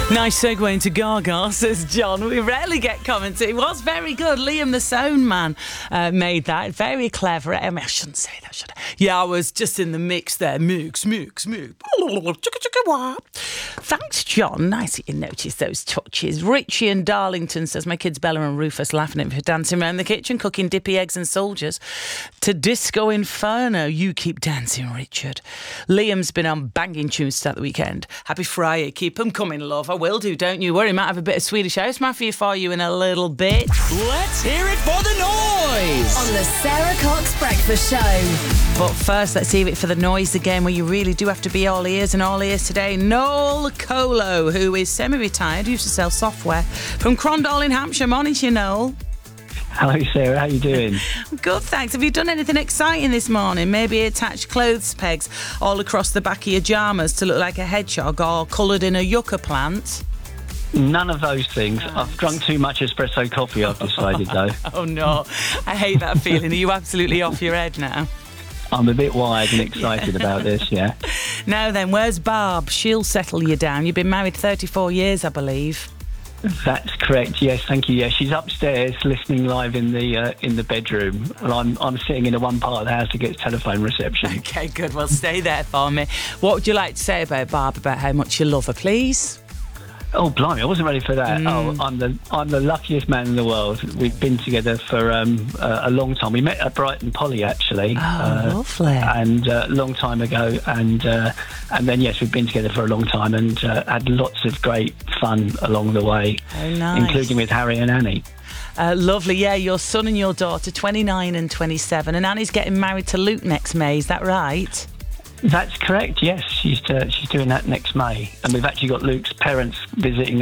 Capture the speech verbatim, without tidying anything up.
Nice segue into Gaga, says John. We rarely get comments. It was very good. Liam the Sound Man uh, made that. Very clever. I mean, I shouldn't say that, should I? Yeah, I was just in the mix there. Mix, mix, mix. Thanks, John. Nice that you noticed those touches. Richie in Darlington says, my kids Bella and Rufus laughing at me for dancing around the kitchen, cooking dippy eggs and soldiers to Disco Inferno. You keep dancing, Richard. Liam's been on banging tunes to start the weekend. Happy Friday. Keep them coming, love. I will do, don't you worry. Might have a bit of Swedish House Mafia for you in a little bit. Let's hear it for the noise on the Sarah Cox Breakfast Show. But first, let's hear it for the noise again, where you really do have to be all ears and all ears today. Noel Colo, who is semi-retired, used to sell software from Crondall in Hampshire. Morning to you, Noel. Hello, Sarah. How you doing? Good, thanks. Have you done anything exciting this morning? Maybe attached clothes pegs all across the back of your pyjamas to look like a hedgehog, or coloured in a yucca plant? None of those things. Right. I've drunk too much espresso coffee, I've decided, though. Oh, no. I hate that feeling. Are you absolutely off your head now? I'm a bit wired and excited about this, yeah. Now then, where's Barb? She'll settle you down. You've been married thirty-four years, I believe. That's correct. Yes, thank you. Yeah, she's upstairs listening live in the uh, in the bedroom, and I'm I'm sitting in the one part of the house that gets telephone reception. Okay, good. Well, stay there for me. What would you like to say about Barb, about how much you love her, please? Oh, blimey! I wasn't ready for that. Mm. Oh, I'm the I'm the luckiest man in the world. We've been together for um, uh, a long time. We met at Brighton Poly, actually. Oh, uh, lovely! And a uh, long time ago, and uh, and then yes, we've been together for a long time and uh, had lots of great fun along the way, oh, nice. Including with Harry and Annie. Uh, lovely, yeah. Your son and your daughter, twenty-nine and twenty-seven, and Annie's getting married to Luke next May. Is that right? That's correct, yes. She's uh, she's doing that next May. And we've actually got Luke's parents visiting